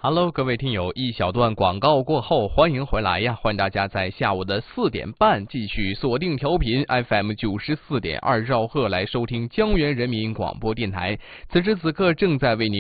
Hello， 各位听友，一小段广告过后，欢迎回来呀！欢迎大家在下午的4点半继续锁定调频 FM 94.2兆赫来收听江源人民广播电台。此时此刻正在为您